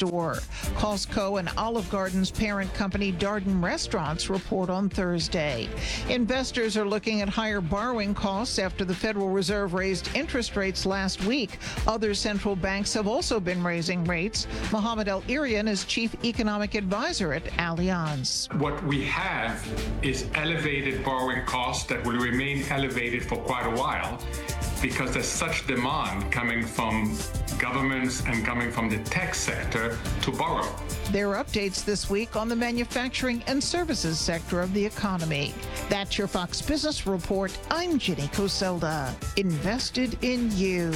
store. Costco and Olive Garden's parent company Darden Restaurants report on Thursday. Investors are looking at higher borrowing costs after the Federal Reserve raised interest rates last week. Other central banks have also been raising rates. Mohamed El-Erian is chief economic advisor at Allianz. What we have is elevated borrowing costs that will remain elevated for quite a while because there's such demand coming from governments and coming from the tech sector to borrow. There are updates this week on the manufacturing and services sector of the economy. That's your Fox Business Report. I'm Ginny Coselda. Invested in you.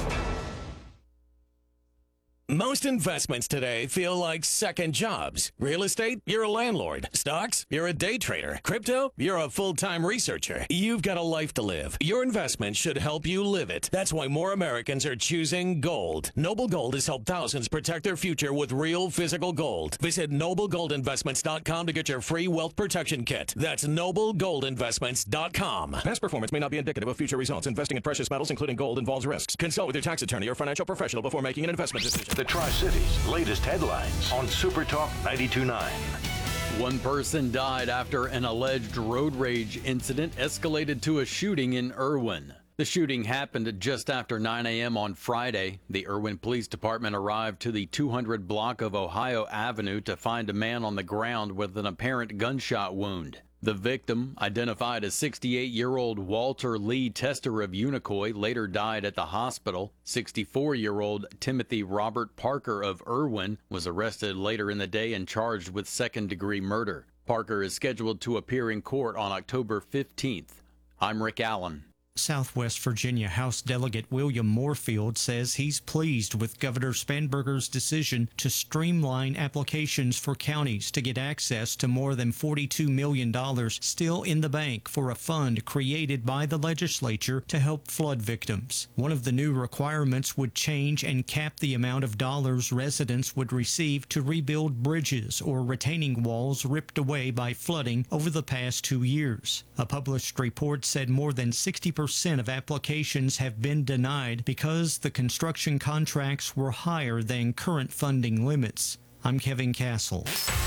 Most investments today feel like second jobs. Real estate, you're a landlord. Stocks, you're a day trader. Crypto, you're a full-time researcher. You've got a life to live. Your investment should help you live it. That's why more Americans are choosing gold. Noble Gold has helped thousands protect their future with real physical gold. Visit NobleGoldInvestments.com to get your free wealth protection kit. That's NobleGoldInvestments.com. Past performance may not be indicative of future results. Investing in precious metals, including gold, involves risks. Consult with your tax attorney or financial professional before making an investment decision. The Tri-Cities' latest headlines on Super Talk 92.9. One person died after an alleged road rage incident escalated to a shooting in Irwin. The shooting happened just after 9 a.m. on Friday. The Irwin Police Department arrived to the 200 block of Ohio Avenue to find a man on the ground with an apparent gunshot wound. The victim, identified as 68-year-old Walter Lee Tester of Unicoi, later died at the hospital. 64-year-old Timothy Robert Parker of Irwin was arrested later in the day and charged with second-degree murder. Parker is scheduled to appear in court on October 15th. I'm Rick Allen. Southwest Virginia House Delegate William Moorfield says he's pleased with Governor Spanberger's decision to streamline applications for counties to get access to more than $42 million still in the bank for a fund created by the legislature to help flood victims. One of the new requirements would change and cap the amount of dollars residents would receive to rebuild bridges or retaining walls ripped away by flooding over the past 2 years. A published report said more than 60% of applications have been denied because the construction contracts were higher than current funding limits. I'm Kevin Castle.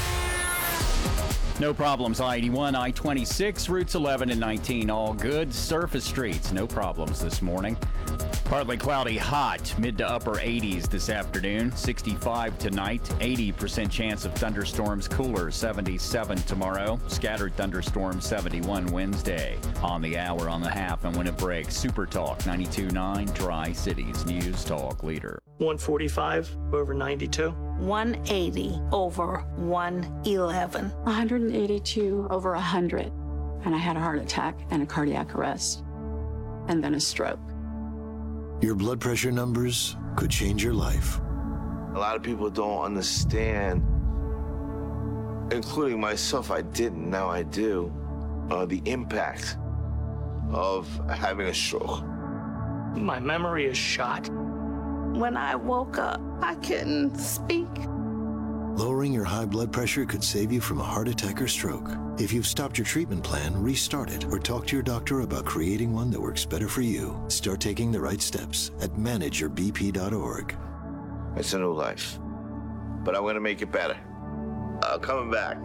No problems. I-81, I-26, routes 11 and 19, all good. Surface streets, no problems this morning. Partly cloudy, hot, mid to upper 80s this afternoon. 65 tonight, 80% chance of thunderstorms, cooler, 77 tomorrow. Scattered thunderstorms, 71 Wednesday. On the hour, on the half, and when it breaks, Super Talk 92.9, Tri-Cities News Talk leader. 145 over 92. 180 over 111. 182 over 100. And I had a heart attack and a cardiac arrest. And then a stroke. Your blood pressure numbers could change your life. A lot of people don't understand, including myself, I didn't, now I do, the impact of having a stroke. My memory is shot. When I woke up, I couldn't speak. Lowering your high blood pressure could save you from a heart attack or stroke. If you've stopped your treatment plan, restart it or talk to your doctor about creating one that works better for you. Start taking the right steps at manageyourbp.org. It's a new life, but I'm going to make it better. Coming back.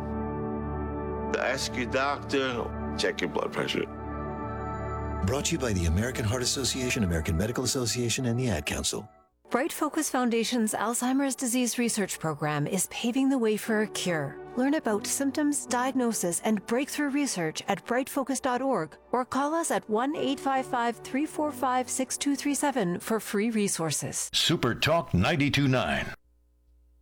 Ask your doctor, check your blood pressure. Brought to you by the American Heart Association, American Medical Association, and the Ad Council. Bright Focus Foundation's Alzheimer's Disease Research Program is paving the way for a cure. Learn about symptoms, diagnosis, and breakthrough research at brightfocus.org or call us at 1-855-345-6237 for free resources. Super Talk 92.9.